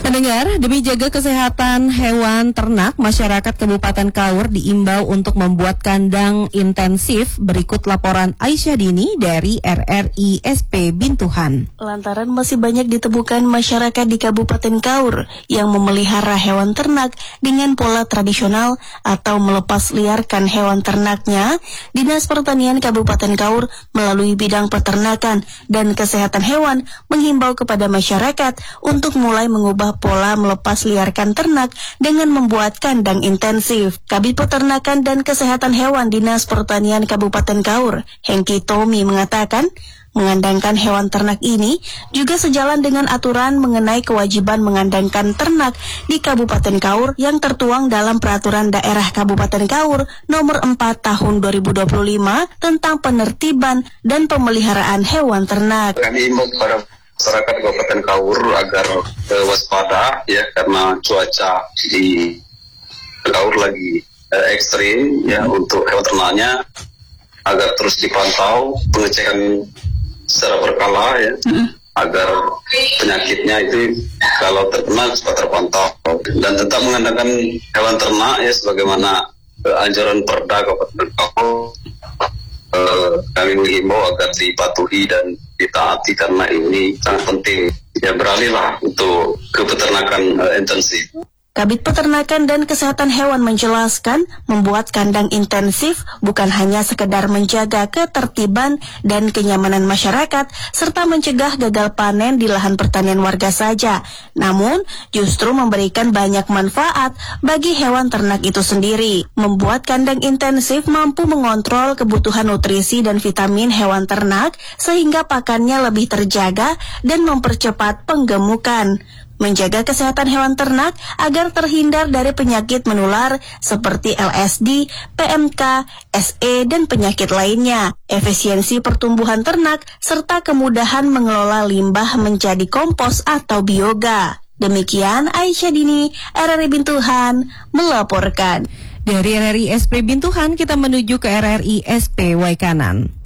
Pendengar, demi jaga kesehatan hewan ternak, masyarakat Kabupaten Kaur diimbau untuk membuat kandang intensif. Berikut laporan Aisyah Dini dari RRI SP Bintuhan. Lantaran masih banyak ditemukan masyarakat di Kabupaten Kaur yang memelihara hewan ternak dengan pola tradisional atau melepas liarkan hewan ternaknya, Dinas Pertanian Kabupaten Kaur melalui bidang peternakan dan kesehatan hewan menghimbau kepada masyarakat untuk mulai mengubah pola melepas liarkan ternak dengan membuat kandang intensif. Kabid Peternakan dan Kesehatan Hewan Dinas Pertanian Kabupaten Kaur, Hengki Tommy mengatakan, mengandangkan hewan ternak ini juga sejalan dengan aturan mengenai kewajiban mengandangkan ternak di Kabupaten Kaur yang tertuang dalam Peraturan Daerah Kabupaten Kaur Nomor 4 Tahun 2025 tentang penertiban dan pemeliharaan hewan ternak. Kami para masyarakat Kabupaten Kaur agar waspada ya, karena cuaca di Kaur lagi ekstrim ya, untuk hewan ternaknya agar terus dipantau, pengecekan secara berkala ya, agar penyakitnya itu kalau terkena cepat terpantau, dan tetap mengandalkan hewan ternak ya sebagaimana anjuran Perda Kabupaten Kaur. Kami menghimbau agar dipatuhi dan ditaati karena ini sangat penting. Ya, beralihlah untuk ke peternakan intensif. Kabid Peternakan dan Kesehatan Hewan menjelaskan, membuat kandang intensif bukan hanya sekedar menjaga ketertiban dan kenyamanan masyarakat serta mencegah gagal panen di lahan pertanian warga saja, namun justru memberikan banyak manfaat bagi hewan ternak itu sendiri. Membuat kandang intensif mampu mengontrol kebutuhan nutrisi dan vitamin hewan ternak sehingga pakannya lebih terjaga dan mempercepat penggemukan. Menjaga kesehatan hewan ternak agar terhindar dari penyakit menular seperti LSD, PMK, SE, dan penyakit lainnya, efisiensi pertumbuhan ternak, serta kemudahan mengelola limbah menjadi kompos atau bioga. Demikian Aisyah Dini, RRI Bintuhan, melaporkan. Dari RRI SP Bintuhan kita menuju ke RRI SP Waikanan.